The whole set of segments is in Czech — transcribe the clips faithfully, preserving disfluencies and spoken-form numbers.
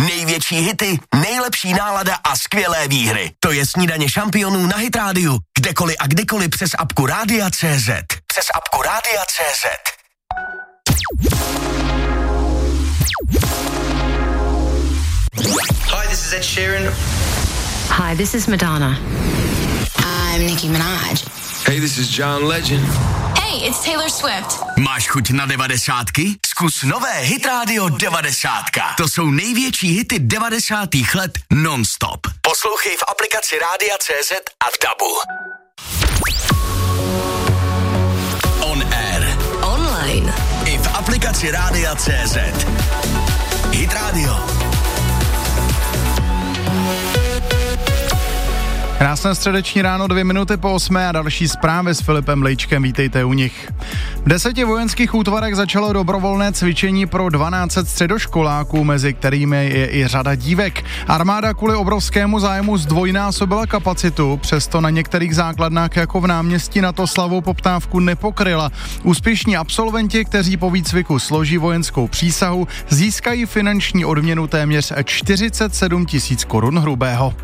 Největší hity, nejlepší nálada a skvělé výhry. To je Snídaně šampionů na Hit rádiu. Kdekoliv a kdykoliv přes apku Rádia tečka cé zet. Přes apku Rádia tečka cé zet. Hi, this is Ed Sheeran. Hi, this is Madonna. I'm Nicki Minaj. Hey, this is John Legend. Hey, it's Taylor Swift. Máš chuť na devadesátky? Zkus nové Hit rádio devadesátka. To jsou největší hity devadesátých let non-stop. Poslouchej v aplikaci Rádia tečka cé zet a v dabu. On air. Online. I v aplikaci Rádia tečka cé zet. Hit rádio. Krásné středeční ráno, dvě minuty po osmé a další zprávy s Filipem Lejčkem, vítejte u nich. V deseti vojenských útvarech začalo dobrovolné cvičení pro dvanáct set středoškoláků, mezi kterými je i řada dívek. Armáda kvůli obrovskému zájmu zdvojnásobila kapacitu, přesto na některých základnách jako v Náměstí Natoslavu poptávku nepokryla. Úspěšní absolventi, kteří po výcviku složí vojenskou přísahu, získají finanční odměnu téměř čtyřicet sedm tisíc korun hrubého.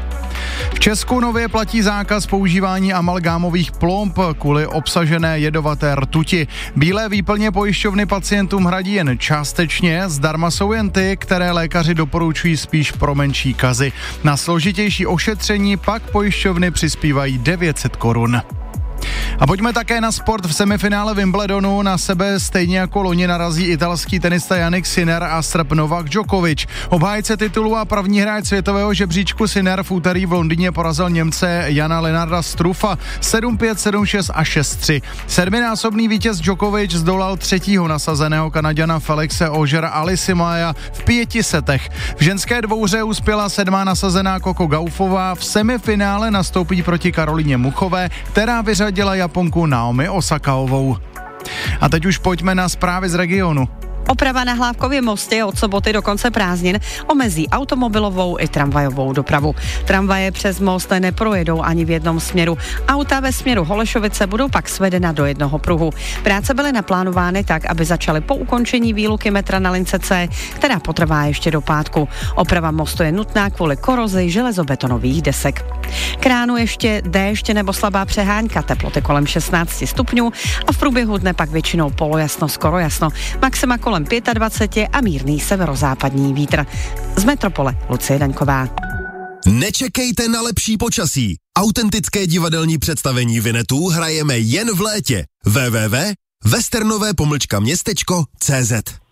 V Česku nově platí zákaz používání amalgámových plomb kvůli obsažené jedovaté rtuti. Bílé výplně pojišťovny pacientům hradí jen částečně, zdarma jsou jen ty, které lékaři doporučují spíš pro menší kazy. Na složitější ošetření pak pojišťovny přispívají devět set korun. A pojďme také na sport. V semifinále Wimbledonu na sebe stejně jako loni narazí italský tenista Jannik Sinner a Srb Novak Djokovic. Obhájce titulu a první hráč světového žebříčku Sinner v úterý v Londýně porazil Němce Jana Lennarda Struffa sedm pět, sedm šest a šest tři. Sedminásobný vítěz Djokovic zdolal třetího nasazeného Kanaďana Felixe Auger Aliassimoa v pěti setech. V ženské dvouhře uspěla sedmá nasazená Coco Gaufová. V semifinále nastoupí proti Karolíně Muchové, která vyřadila Japonku Naomi Osakaovou. A teď už pojďme na zprávy z regionu. Oprava na Hlávkově mostě od soboty do konce prázdnin omezí automobilovou i tramvajovou dopravu. Tramvaje přes most neprojedou ani v jednom směru. Auta ve směru Holešovice budou pak svedena do jednoho pruhu. Práce byly naplánovány tak, aby začaly po ukončení výluky metra na lince C, která potrvá ještě do pátku. Oprava mostu je nutná kvůli korozi železobetonových desek. K ránu ještě déšť nebo slabá přehánka, teploty kolem šestnáct stupňů a v průběhu dne pak většinou polojasno, skoro jasno. Maxima kolem dvacet pět a mírný severozápadní vítr. Z metropole Lucie Daňková. Nečekejte na lepší počasí. Autentické divadelní představení Vinetů hrajeme jen v létě. w w w tečka westernové pomlčka městečko tečka cé zet